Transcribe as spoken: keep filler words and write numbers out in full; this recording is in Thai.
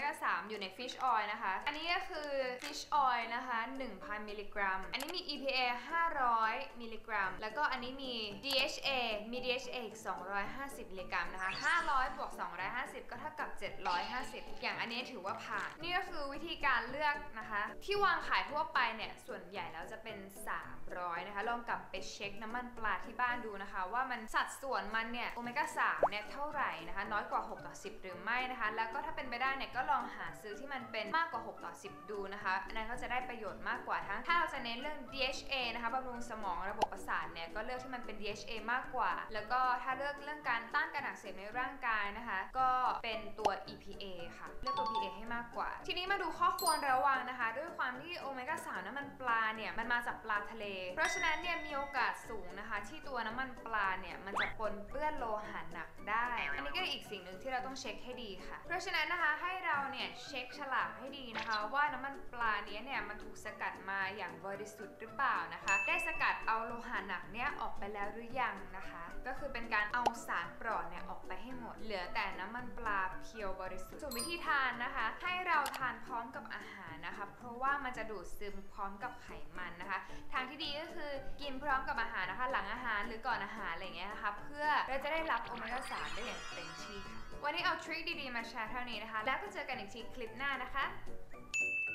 ก้า สามอยู่ใน fish oil นะคะอันนี้ก็คือ fish oil นะคะ หนึ่งพัน มิลลิกรัมอันนี้มี อี พี เอ ห้าร้อย มิลลิกรัมแล้วก็อันนี้มี ดี เอช เอ มี ดี เอช เอ อีกสองร้อยห้าสิบ มิลลิกรัมนะคะห้าร้อยบวกสองร้อยห้าสิบก็เท่ากับเจ็ดร้อยห้าสิบอย่างอันนี้ถือว่าผ่านนี่ก็คือวิธีการเลือกนะคะที่วางขายทั่วไปเนี่ยส่วนใหญ่แล้วจะเป็นสามร้อยนะคะลองกลับไปเช็คน้ำมันปลาที่บ้านดูนะคะว่ามันสัดส่วนมันเนี่ยโอเมก้า สามเนี่ยเท่าไหร่นะคะน้อยกว่าหกต่อสิบหรือไม่นะคะแล้วก็ถ้าเป็นไปได้เนี่ยก็ลองหาซื้อที่มันเป็นมากกว่าหกต่อสิบดูนะคะอันนั้นก็จะได้ประโยชน์มากกว่าทั้งถ้าเราจะเน้นเรื่อง ดี เอช เอ นะคะบำรุงสมองระบบประสาทเนี่ยก็เลือกที่มันเป็น ดี เอช เอ มากกว่าแล้วก็ถ้าเลือกเรื่องการต้านการอักเสบในร่างกายนะคะก็เป็นตัว อี พี เอ ค่ะเลือกตัว พี เอ ให้มากกว่าทีนี้มาดูข้อควรระวังนะคะด้วยความที่โอเมก้า สามน้ำมันปลาเนี่ยมันมาจากปลาทะเลเพราะฉะนั้นเนี่ยมีโอกาสสูงนะคะที่ตัวน้ำมันปลาเนี่ยมันจะปนเปื้อนโลหะหนักได้อันนี้ก็อีกสิ่งหนึ่งที่เราต้องเช็คให้ดีค่ะเพราะฉะนั้นนะคะให้เราเนี่ยเช็คฉลากให้ดีนะคะว่าน้ำมันปลาเนี้ยเนี่ยมันถูกสกัดมาอย่างบริสุทธิ์หรือเปล่านะคะได้สกัดเอาโลหะหนักเนี่ยออกไปแล้วหรือยังนะคะก็คือเป็นการเอาสารปลอดเนี่ยออกไปให้หมดเหลือแต่น้ำมันปลาเพียวบริสุทธิ์ส่วนวิธีทานนะคะให้เราทานพร้อมกับอาหารนะคะเพราะว่ามันจะดูดซึมพร้อมกับไขมันนะคะทางที่ดีก็คือกินพร้อมกับอาหารนะคะหลังอาหารหรือก่อนอาหารอะไรอย่างเงี้ยนะคะเพื่อเราจะได้รับโอเมก้า สามได้อย่างเต็มที่ค่ะวันนี้เอาทริคดีๆมาแชร์เท่านี้นะคะแล้วก็เจอกันอีกทีคลิปหน้านะคะ